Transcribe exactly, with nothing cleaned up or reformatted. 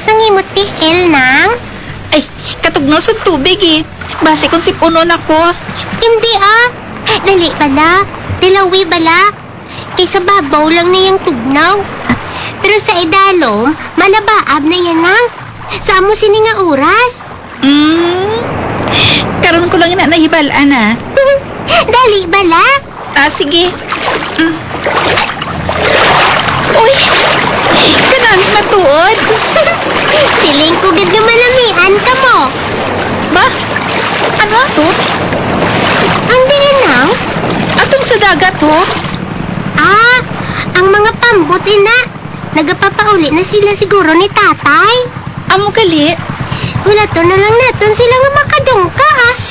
Asang imot tiil nang? Ay, katugnaw sa tubig eh. Base kung sipunon ako. Hindi ah. Dali bala. Dilawi bala. Kaysa babaw lang na yung tugnaw. Pero sa idalom, malabaab na yan nang. Saan mo sini nga oras? Hmm, karon ko lang na nahibalaan ah. Dali bala. Ah, sige. Mm. Uy, kanami matuod. Siling ko gid nga malamian ka mo. Ba? Ano to? Ang dinanaw? Atong sa dagat ho? Ah, ang mga pambot ina. Nagapapauli na sila siguro ni tatay. Amo gali? Wala to na lang natin sila nga makadungka ah.